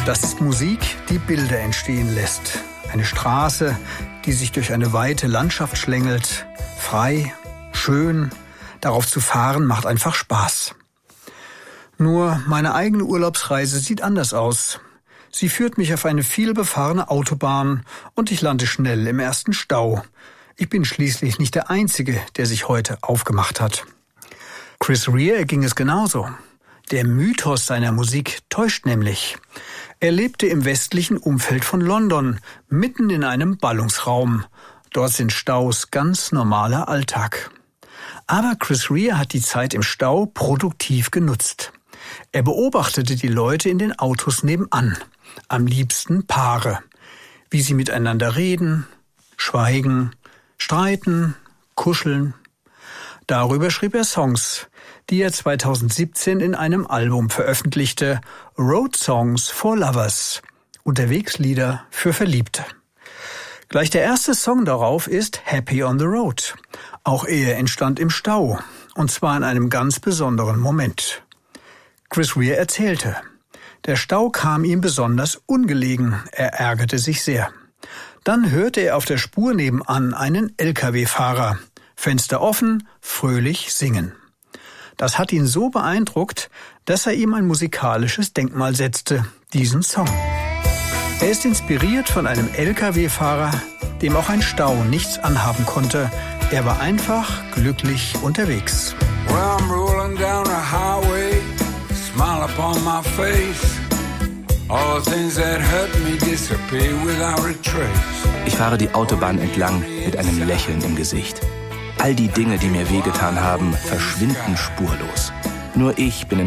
Das ist Musik, die Bilder entstehen lässt. Eine Straße, die sich durch eine weite Landschaft schlängelt. Frei, schön, darauf zu fahren macht einfach Spaß. Nur meine eigene Urlaubsreise sieht anders aus. Sie führt mich auf eine vielbefahrene Autobahn und ich lande schnell im ersten Stau. Ich bin schließlich nicht der Einzige, der sich heute aufgemacht hat. Chris Rea ging es genauso. Der Mythos seiner Musik täuscht nämlich. Er lebte im westlichen Umfeld von London, mitten in einem Ballungsraum. Dort sind Staus ganz normaler Alltag. Aber Chris Rea hat die Zeit im Stau produktiv genutzt. Er beobachtete die Leute in den Autos nebenan, am liebsten Paare, wie sie miteinander reden, schweigen, streiten, kuscheln. Darüber schrieb er Songs, die er 2017 in einem Album veröffentlichte, Road Songs for Lovers, Unterwegslieder für Verliebte. Gleich der erste Song darauf ist Happy on the Road. Auch er entstand im Stau, und zwar in einem ganz besonderen Moment. Chris Rea erzählte, der Stau kam ihm besonders ungelegen, er ärgerte sich sehr. Dann hörte er auf der Spur nebenan einen LKW-Fahrer, Fenster offen, fröhlich singen. Das hat ihn so beeindruckt, dass er ihm ein musikalisches Denkmal setzte, diesen Song. Er ist inspiriert von einem LKW-Fahrer, dem auch ein Stau nichts anhaben konnte. Er war einfach glücklich unterwegs. Well, I'm rolling down a highway, smile upon my face. All the things that hurt me disappear without a trace. Ich fahre die Autobahn entlang mit einem Lächeln im Gesicht. All die Dinge, die mir wehgetan haben, verschwinden spurlos. Nur ich bin in